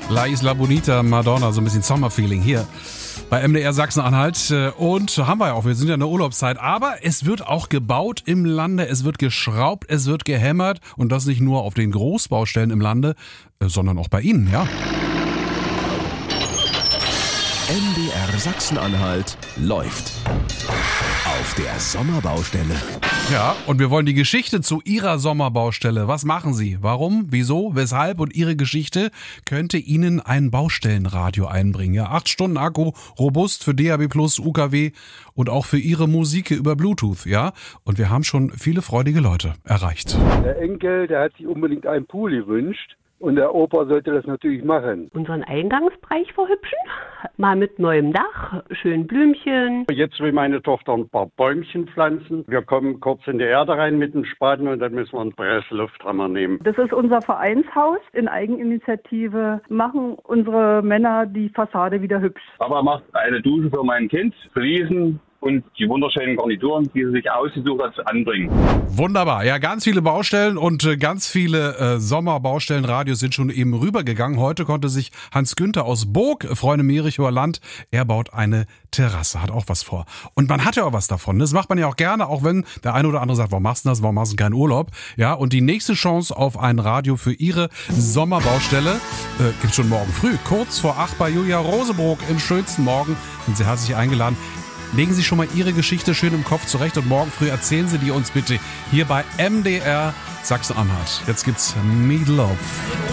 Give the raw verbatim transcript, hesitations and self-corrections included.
La Isla Bonita, Madonna, so ein bisschen Sommerfeeling hier bei M D R Sachsen-Anhalt. Und haben wir ja auch, wir sind ja in der Urlaubszeit, aber es wird auch gebaut im Lande, es wird geschraubt, es wird gehämmert und das nicht nur auf den Großbaustellen im Lande, sondern auch bei Ihnen, ja. M D R Sachsen-Anhalt läuft auf der Sommerbaustelle. Ja, und wir wollen die Geschichte zu Ihrer Sommerbaustelle. Was machen Sie? Warum? Wieso? Weshalb? Und Ihre Geschichte könnte Ihnen ein Baustellenradio einbringen. Ja, acht Stunden Akku, robust für D A B plus, U K W und auch für Ihre Musik über Bluetooth. Ja, und wir haben schon viele freudige Leute erreicht. Der Enkel, der hat sich unbedingt einen Pool gewünscht. Und der Opa sollte das natürlich machen. Unseren Eingangsbereich verhübschen, mal mit neuem Dach, schön Blümchen. Jetzt will meine Tochter ein paar Bäumchen pflanzen. Wir kommen kurz in die Erde rein mit dem Spaten und dann müssen wir einen Presslufthammer nehmen. Das ist unser Vereinshaus. In Eigeninitiative machen unsere Männer die Fassade wieder hübsch. Papa macht eine Dusche für mein Kind, Fliesen und die wunderschönen Garnituren, die sie sich ausgesucht hat, anbringen. Wunderbar. Ja, ganz viele Baustellen und äh, ganz viele äh, Sommerbaustellenradios sind schon eben rübergegangen. Heute konnte sich Hans Günther aus Burg freuen im Merichower Land. Er baut eine Terrasse, hat auch was vor. Und man hat ja auch was davon. Das macht man ja auch gerne, auch wenn der eine oder andere sagt, warum machst du das, warum machst du keinen Urlaub? Ja, und die nächste Chance auf ein Radio für Ihre Sommerbaustelle äh, gibt's schon morgen früh. Kurz vor acht bei Julia Rosebrook im schönsten Morgen. Sind Sie herzlich eingeladen. Legen Sie schon mal Ihre Geschichte schön im Kopf zurecht und morgen früh erzählen Sie die uns bitte hier bei M D R Sachsen-Anhalt. Jetzt gibt's Meat Love.